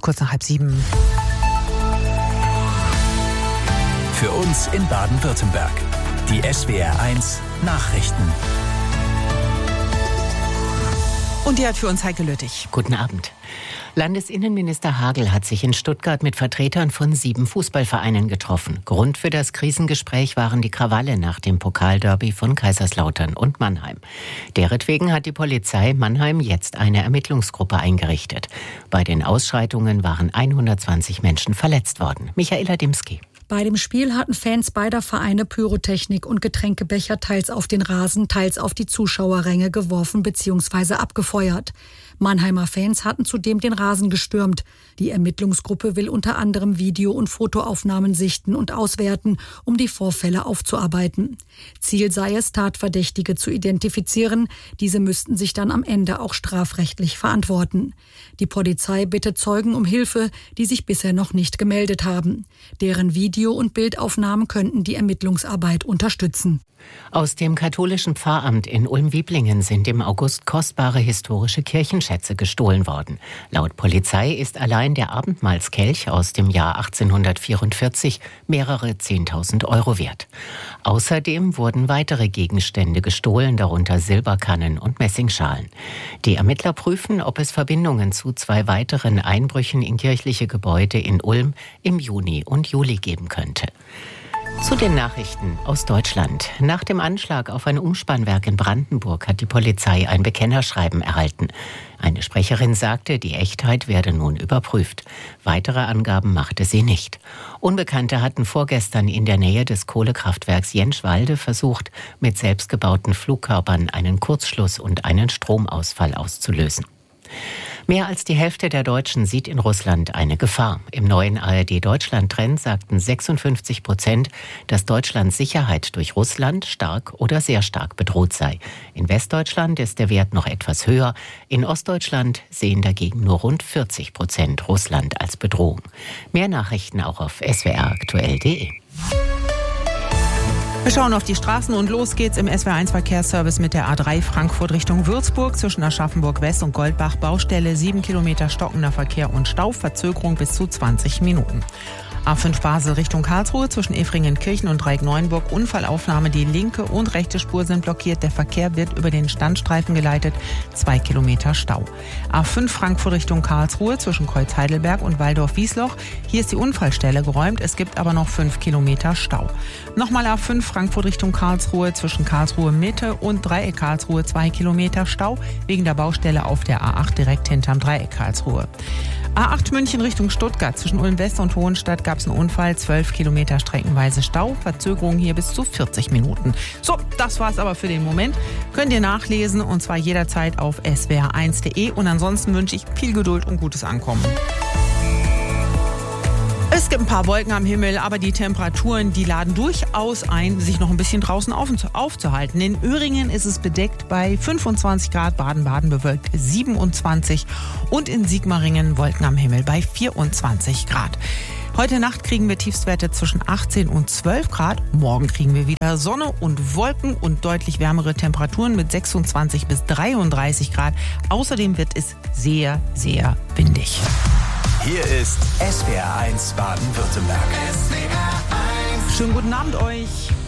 kurz nach 6:30. Für uns in Baden-Württemberg. Die SWR1 Nachrichten. Und die hat für uns Heike Lüttich. Guten Abend. Landesinnenminister Hagel hat sich in Stuttgart mit Vertretern von 7 Fußballvereinen getroffen. Grund für das Krisengespräch waren die Krawalle nach dem Pokalderby von Kaiserslautern und Mannheim. Deretwegen hat die Polizei Mannheim jetzt eine Ermittlungsgruppe eingerichtet. Bei den Ausschreitungen waren 120 Menschen verletzt worden. Michaela Dimski. Bei dem Spiel hatten Fans beider Vereine Pyrotechnik und Getränkebecher teils auf den Rasen, teils auf die Zuschauerränge geworfen bzw. abgefeuert. Mannheimer Fans hatten zudem den Rasen gestürmt. Die Ermittlungsgruppe will unter anderem Video- und Fotoaufnahmen sichten und auswerten, um die Vorfälle aufzuarbeiten. Ziel sei es, Tatverdächtige zu identifizieren. Diese müssten sich dann am Ende auch strafrechtlich verantworten. Die Polizei bittet Zeugen um Hilfe, die sich bisher noch nicht gemeldet haben. Deren Video- und Bildaufnahmen könnten die Ermittlungsarbeit unterstützen. Aus dem katholischen Pfarramt in Ulm-Wieblingen sind im August kostbare historische Kirchenschätze gestohlen worden. Laut Polizei ist allein der Abendmahlskelch aus dem Jahr 1844 mehrere 10.000 Euro wert. Außerdem wurden weitere Gegenstände gestohlen, darunter Silberkannen und Messingschalen. Die Ermittler prüfen, ob es Verbindungen zu 2 weiteren Einbrüchen in kirchliche Gebäude in Ulm im Juni und Juli geben könnte. Zu den Nachrichten aus Deutschland. Nach dem Anschlag auf ein Umspannwerk in Brandenburg hat die Polizei ein Bekennerschreiben erhalten. Eine Sprecherin sagte, die Echtheit werde nun überprüft. Weitere Angaben machte sie nicht. Unbekannte hatten vorgestern in der Nähe des Kohlekraftwerks Jenschwalde versucht, mit selbstgebauten Flugkörpern einen Kurzschluss und einen Stromausfall auszulösen. Mehr als die Hälfte der Deutschen sieht in Russland eine Gefahr. Im neuen ARD-Deutschland-Trend sagten 56%, dass Deutschlands Sicherheit durch Russland stark oder sehr stark bedroht sei. In Westdeutschland ist der Wert noch etwas höher. In Ostdeutschland sehen dagegen nur rund 40% Russland als Bedrohung. Mehr Nachrichten auch auf swraktuell.de. Wir schauen auf die Straßen und los geht's im SWR1-Verkehrsservice mit der A3 Frankfurt Richtung Würzburg zwischen Aschaffenburg West und Goldbach. Baustelle, 7 Kilometer stockender Verkehr und Stau, Verzögerung bis zu 20 Minuten. A5 Basel Richtung Karlsruhe zwischen Efringen-Kirchen und Dreieck-Neuenburg. Unfallaufnahme, die linke und rechte Spur sind blockiert. Der Verkehr wird über den Standstreifen geleitet. 2 Kilometer Stau. A5 Frankfurt Richtung Karlsruhe zwischen Kreuz-Heidelberg und Waldorf-Wiesloch. Hier ist die Unfallstelle geräumt. Es gibt aber noch 5 Kilometer Stau. Nochmal A5 Frankfurt Richtung Karlsruhe zwischen Karlsruhe Mitte und Dreieck Karlsruhe. 2 Kilometer Stau wegen der Baustelle auf der A8 direkt hinterm Dreieck Karlsruhe. A8 München Richtung Stuttgart zwischen Ulm West und Hohenstadt gab es einen Unfall, 12 Kilometer streckenweise Stau, Verzögerung hier bis zu 40 Minuten. So, das war's aber für den Moment. Könnt ihr nachlesen und zwar jederzeit auf swr1.de und ansonsten wünsche ich viel Geduld und gutes Ankommen. Es gibt ein paar Wolken am Himmel, aber die Temperaturen, die laden durchaus ein, sich noch ein bisschen draußen aufzuhalten. In Öhringen ist es bedeckt bei 25 Grad, Baden-Baden bewölkt 27 und in Sigmaringen Wolken am Himmel bei 24 Grad. Heute Nacht kriegen wir Tiefstwerte zwischen 18 und 12 Grad. Morgen kriegen wir wieder Sonne und Wolken und deutlich wärmere Temperaturen mit 26 bis 33 Grad. Außerdem wird es sehr, sehr windig. Hier ist SWR1 Baden-Württemberg. Schönen guten Abend euch.